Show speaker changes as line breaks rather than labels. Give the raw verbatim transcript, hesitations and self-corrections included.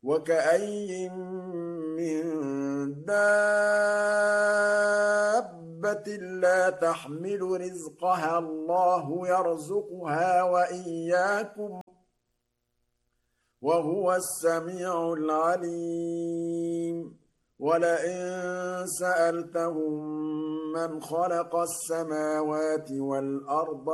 وَكَأَيِّن مِّن دَابَّةٍ لَّا تَحْمِلُ رِزْقَهَا اللَّهُ يَرْزُقُهَا وَإِيَّاكُمْ ۚ وَهُوَ السَّمِيعُ الْعَلِيمُ وَلَئِن سَأَلْتَهُم مَّنْ خَلَقَ السَّمَاوَاتِ وَالْأَرْضَ